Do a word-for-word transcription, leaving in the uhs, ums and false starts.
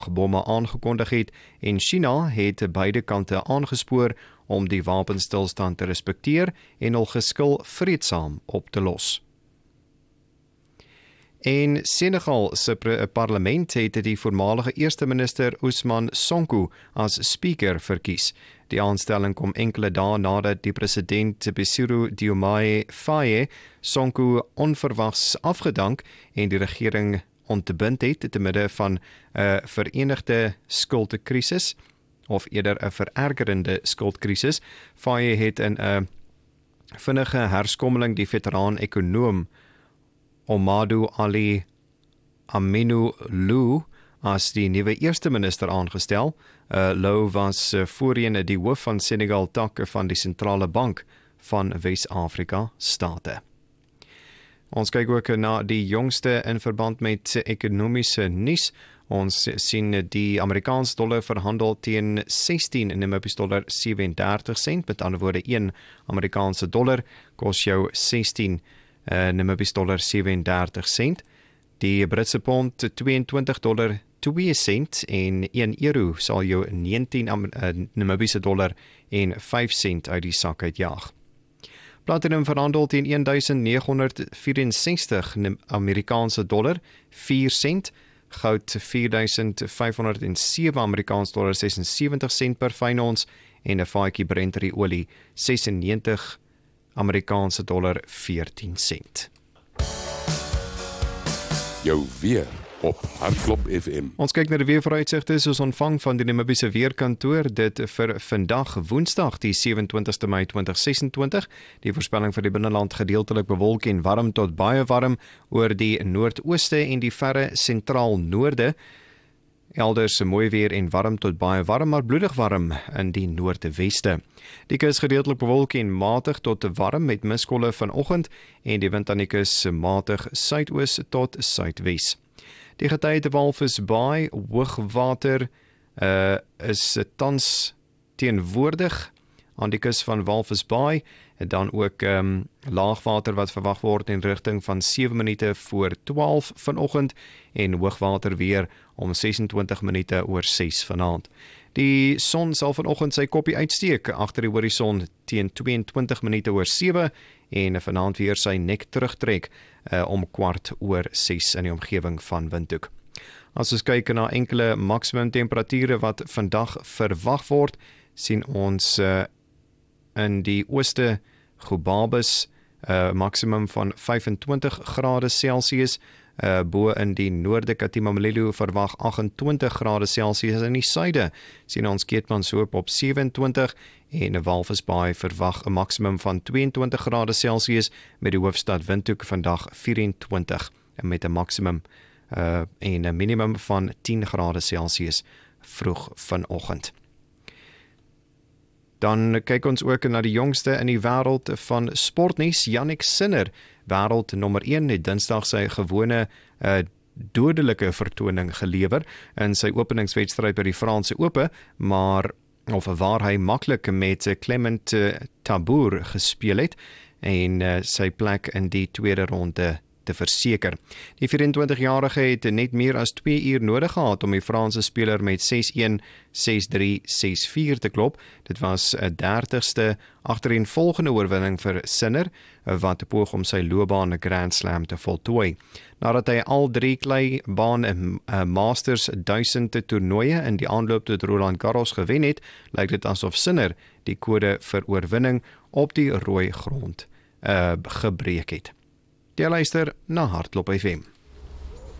bomme aangekondig het en China het beide kante aangespoor om die wapenstilstand te respekteer en hul geskil vreedsaam op te los. En Senegal se parlement het die voormalige eerste minister Ousmane Sonko as speaker verkies. Die aanstelling kom enkele dae nadat die president Bassirou Diomaye Faye Sonko onverwags afgedank en die regering ontbind het te midde van 'n verenigde skuldkrisis of eerder 'n verergerende skuldkrisis. Faye het in 'n vinnige herskommeling die veteraan-ekonoom Amadou Ali Aminou Lô as die nuwe eerste minister aangestel. Uh, Lô was uh, voorheen die hoof van Senegal tak van die sentrale bank van Wes-Afrika state. Ons kyk ook na die jongste in verband met ekonomiese nuus. Ons sien die Amerikaanse dollar verhandel teen sestien Namibiese dollar sewe-en-dertig sent, met ander woorde een Amerikaanse dollar kos jou sestien uh, Namibiese dollar sewe-en-dertig sent. Die Britse pond twee-en-twintig dollar twee sent en een euro sal jou negentien uh, Namibiese dollar en vyf sent uit die sak uitjaag. Platinum verhandel teen een duisend nege honderd vyf-en-sestig Amerikaanse dollar vier sent, goud vier duisend vyf honderd sewe Amerikaanse dollar sesensewentig sent per fyn ons en 'n vaatjie Brent olie sesennegentig Amerikaanse dollar veertien sent. Jou weer op Hartklop F M. Ons kyk na die weervooruitsigte soos ontvang van die Namibiese weerkantoor dit vir vandag Woensdag die sewe-en-twintigste Mei twintig sesentwintig. Die voorspelling vir die binneland gedeeltelik bewolk en warm tot baie warm oor die noordooste en die verre sentraal noorde. Elders mooi weer en warm tot baie warm, maar bloedig warm in die noordweste. Die kus gedeeltelik bewolk en matig tot warm met miskolle vanoggend en die wind aan die kus matig suidoos tot suidwes. Die getye Walvisbaai hoogwater uh, is tans teenwoordig aan die kus van Walvisbaai en dan ook um, laagwater wat verwag word in rigting van sewe minute voor twaalf vanoggend en hoogwater weer om sesentwintig minute oor ses vanaand. Die son sal vanoggend sy koppie uitsteek agter die horison teen twee-en-twintig minute oor sewe en vanaand weer sy nek terugtrek uh, om kwart oor ses in die omgewing van Windhoek. As ons kyk na enkele maksimum temperature wat vandag verwag word, sien ons uh, in die ooste Gobabis uh, maksimum van vyf-en-twintig grade Celsius, uh, bo in die noorde Katimamelilo verwag agt-en-twintig grade Celsius, in die suide sien ons Keetmanshoop op sewe-en-twintig en Walvisbaai verwag 'n maksimum van twee-en-twintig grade Celsius met die hoofstad Windhoek vandag vyf-en-twintig en met 'n maksimum uh, en 'n minimum van tien grade Celsius vroeg vanoggend. Dan kyk ons ook na die jongste in die wêreld van sportnuus. Jannik Sinner, wêreld nommer een, het Dinsdag sy gewone uh, dodelike vertoning gelewer in sy openingswedstryd by die Franse Ope, maar of waar hy maklik met Clement Tabour gespeel het en uh, sy plek in die tweede ronde te verseker. Die vyf-en-twintigjarige het net meer as twee uur nodig gehad om die Franse speler met ses-een, ses-drie, ses-vier te klop. Dit was 'n dertigste agtereenvolgende oorwinning vir Sinner, wat poog om sy loopbaan 'n Grand Slam te voltooi. Nadat hy al drie kleibaan uh, Masters duisend toernooie in die aanloop tot Roland Garros gewen het, lyk dit asof Sinner die kode vir oorwinning op die rooi grond uh, gebreek het. Jy luister na Hartklop F M.